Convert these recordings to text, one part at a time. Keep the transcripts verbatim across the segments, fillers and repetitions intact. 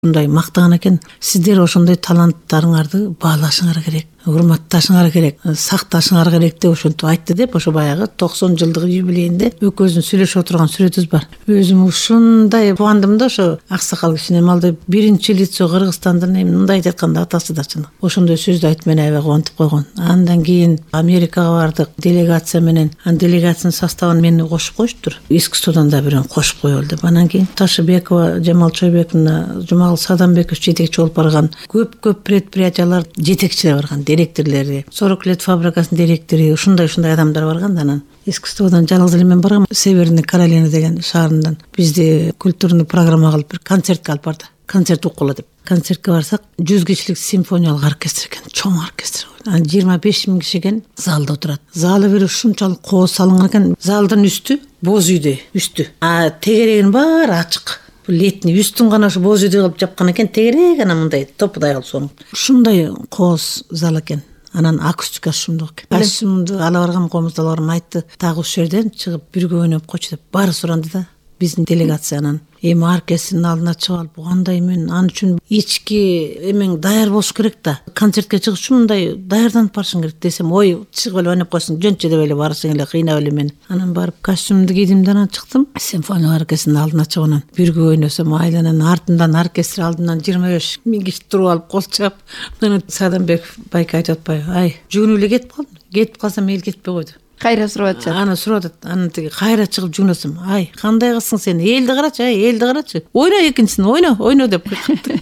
Ушундай мактаган экен. Сиздер ошондой таланттарыңарды баалашыңар керек, урматташыңар керек, сакташыңар керек деп ошентип айтты деп, ошо баягы токсон жылдык юбилейинде экөөбүздүн сүйлөшүп отурган сүрөтүбүз бар. Өзүм ушундай кубандым да, ошо аксакал кишинем алды биринчи лицо Кыргызстандын эми мындай айтканда атасы да чын. Ошондой сөздү айтып мени аябай кубантып койгон. Андан кийин Америкага бардык делегация менен. Анын делегациянын составын мени кошуп коюштур. Искусстводан да бирөөнү кошуп коелу деп. Анан кийин Ташыбекова, Жамал Чойбековна, Жумагул Садамбеков жетекчи болуп барган көп-көп предприятиялар жетекчилери барган, директорлори, сорок лет фабрикасынын директори, ушундай-ушундай адамдар барган. Анан искусстводан жалгыз эле мен баргам. Северный Каролина деген шаарынан бизди культурный программа кылып бир концертке алып барды. Концерт укула деп. Концертке барсак, жүз кишилик симфониялык оркестр экен, чоң оркестр. Анан жыйырма беш миң киши экен залда отурат. Залы бир ушунчалык кооз салынган экен. Залдын үстү боз үйдө, үстү. А тегерегинин баары ачык. Летний үстүн гана ошо боз үйдө кылып жапкан экен, тегерек гана мындай топудай кылып сонун. Ушундай кооз зал экен. Анан акустика шумдук экен. Костюмду ала барган комуздаларым айтты, дагы ушул жерден чыгып бирге ойноп койчу деп. Баары суранды да. Биздин делегациянын эми оркестрдин алдына чыгып алып, кандай мен ал үчүн ички эмең даяр болуш керек да. Концертке чыгыш үчүн мындай даярданып барышың керек десем, ой, чыгып эле ойноп койсоң жөнчө деп эле барсаң эле кыйнап эле мени. Анан барып костюмду кийдим да, анан чыктым. Симфония оркестринин алдына чыгып анан бирге ойносом, айланан артымдан оркестр алдынан жыйырма беш миң киши туруп алып кол чаап, анан Садамбеков байке айтып атпайбы, ай, жүгүнүп эле кетип калдым. Кетип калсам эл кетпей койду. Кайра сурап атышат. Аны сурап атат. Анан тиги кайра чыгып жүгүнөсүм. Ай, кандай кылсың сен? Элди карачы, ай, элди карачы. Ойно экинчисин, ойно, ойно деп кыйкырды.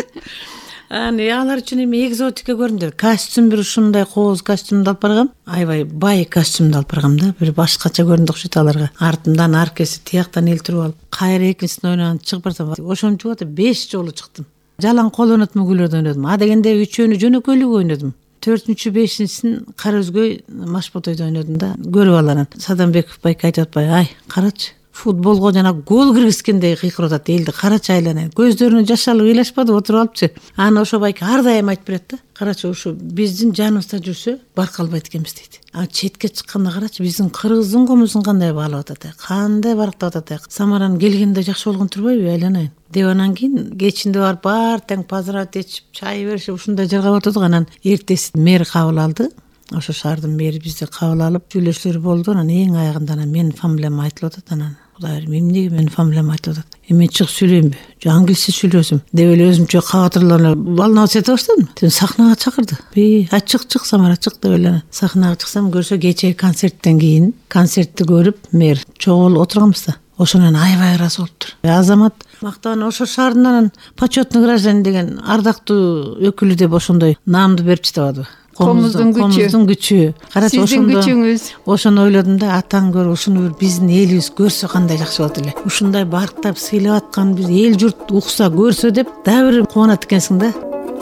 Аны алар үчүн эми экзотика көрүндү. Костюм бир ушундай кооз костюмду алып баргам. Аябай бай костюмду алып баргам да. Бир башкача көрүндү окшойт аларга. Артымдан оркестр, тияктан эл туруп алып, кайра экинчисин ойногон чыгып барсам, ошончо атып беш жолу чыктым. Жалаң кол ойнотуп мүгүлөрдү ойнодум. А дегенде үчөөнү жөнөкөйлүк ойнодум. төртүнчү бешинчисин кара өзгөй Машботойдо ойнодум да. Көрүп аланан Садамбеков байке айтып атпайбы, ай, карачы. Футболго жана гол киргизгендей кыйкырып атат элди. Карачы айланан. Көздөрүнө жаш алып ыйлашпады, отуруп алыпчы. Аны ошо байке ар дайым айтып берет да. Карачы, ушу биздин жаныбызда жүрсө баркалбайт экенбиз дейт. А четке чыкканда карачы, биздин кыргыздын комузун кандай баалап атат, кандай барктап атат. Самаран келгенде жакшы болгон турбайбы, айланайын деп. Анан кийин кечинде барып бар тең пазарат этип, чай беришип, ушундай жаргап отурдук. Анан эртеси мэр кабыл алды. Ошо шаардын мэри бизди кабыл алып, сүйлөшүүлөр болду. Анан эң аягында анан менин фамилиям айтылып атат. Анан Кудай берим, эмнеге менин фамилиям айтылып атат? Эми чыгып сүйлөймүнбү? Же англисче сүйлөсөм деп эле өзүмчө кабатырланып волноваться эте баштадым. Тен сахнага чакырды. Би, а чык, чык Самара, чык деп эле. Сахнага чыксам, көрсө кечээ концерттен кийин, концертти көрүп, мэр чогуу отурганбыз да. Ошонан аябай ыраазы болуптур. Азамат мактан ошо шаардын почетный гражданин деген ардактуу өкүлү деп ошондой наамды берип жатабады. Комуздун күчү. Комуздун күчү. Карачы, ошондо күчүңүз. Ошону ойлодум да, атаң көрүп, ушуну бир биздин элибиз көрсө кандай жакшы болот эле. Ушундай барктап сыйлап аткан биз эл журт укса, көрсө деп дагы бир кубанат экенсиң да.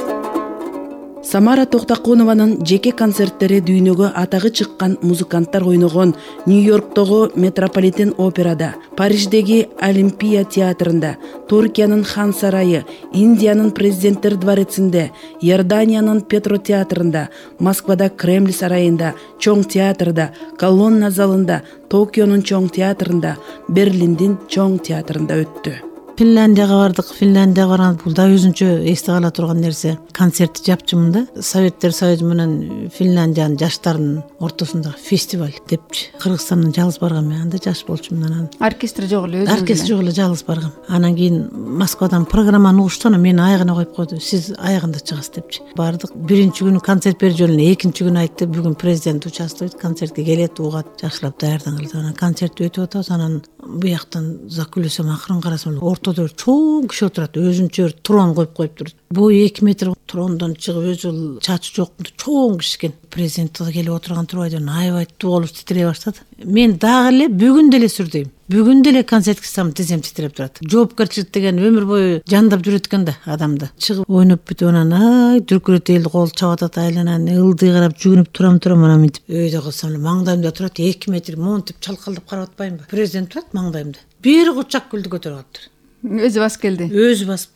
Самара Токтокунованын жеке концерттери дүйнөгө атагы чыккан музыканттар ойногон Нью-Йорктогу Метрополитен операда, Париждеги Олимпия театрында, Туркиянын Хан сарайы, Индиянын Президенттер дворецинде, Иорданиянын Петро театрында, Москвада Кремль сарайында, Чоң театрда, Колонна залында, Токионун Чоң театрында, Берлиндин Чоң театрында өттү. Финляндияга бардык. Финляндияга барган бул да өзүнчө эсте кала турган нерсе. Концертти жапчымын да. Советтер Союзу менен Финляндиянын жаштарынын ортосундагы фестиваль депчи. Кыргызстандан жалгыз баргам мен. Анда жаш болчумун. Анан оркестр жок эле, өзүңүз. Оркестр жок эле, жалгыз баргам. Анан кийин Москвадан программаны угушту, анан мени аягына коюп койду. Сиз аягында чыгасыз депчи. Бардык. Биринчи күнү концерт берип жөнүнө, экинчи күнү айтты, бүгүн президент участвует, концертке келет, угат, жакшылап даярдаңыз. Анан концерт өтүп атабыз. Анан буяктан закүлөсөм, акырын карасам ортодо чоң киши отурат, өзүнчө трон коюп коюптур. Бою эки метр трондон чыгып, өзү чачы жок, чоң киши экен. Президент да келип отурган турбайды, аябай колу титирей баштады. Мен дагы эле бүгүн деле сүрдөйм. Бүгүн деле концертке чыксам тизем титиреп турат. Жоопкерчилик деген өмүр бою жандап жүрөт экен да адамды. Чыгып ойноп бүтүп анан ай дүркүрөт эл кол чабып атат, айланан ылдый карап жүгүнүп турам турам анан мынтип өйдө кылсам эле маңдайымда турат, эки метр монтип чалкалдап карап атпаймынбы? Президент турат маңдайымда. Бир кучак гүлдү көтөрүп алыптыр. Өзү басып келди. Өзү басып келди.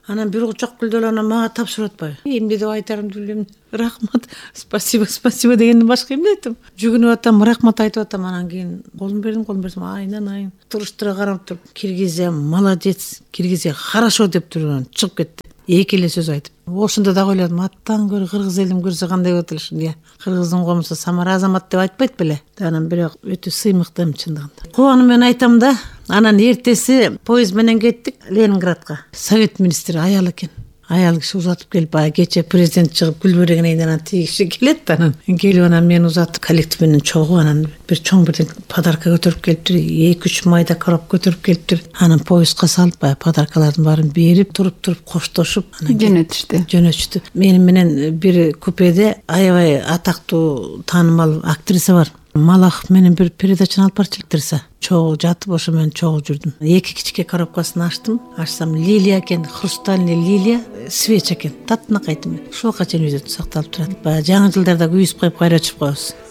Анан бир кучак гүлдү эле анан мага тапшырып атпайбы. Эмне деп айтарымды билбейм. Рахмат, спасибо, спасибо дегенден башка эмне айтам? Жүгүнүп атам, рахмат айтып атам. Анан кийин колун бердим, колун берсем айынан айын туруштура карап туруп, Киргизия молодец, Киргизия хорошо деп туруп чыгып кетти. Эки эле сөз айтып. Ошондо да ойладым, аттан көрө кыргыз элим көрсө кандай болот эле. Ия, кыргыздын комусу самара азамат деп айтпайт беле. Анан бирок өтө сыймыктым чындыгында. Кубанып менен айтам да, анан эртеси поезд менен кеттик Ленинградка. Совет министри аял экен. Аял киши узатып келип, баягы кече президент чыгып гүл берген анан тиги киши келет да, анан келип анан мен узатып коллектив менен чогуу анан бир чоң бир подарка көтөрүп келиптир, эки үч майда коробка көтөрүп келиптир. Анан поездга салып, баягы подаркалардын баарын берип, туруп-туруп коштошуп, анан жөнөтүштү. Жөнөтүштү. Менин менен бир купеде аябай атактуу таанымал актриса бар. Малахов менен бир передачаны алып барчу актриса. Чогуу жатып, ошо менен чогуу жүрдүм. Эки кичике коробкасын ачтым. Ачсам лилия экен, хрустальный лилия, свеча экен. Татынакай айтым. Ушуга чейин үйдө сакталып турат. Баягы жаңы жылдарда күйүзүп коюп кайра өчүп коебуз.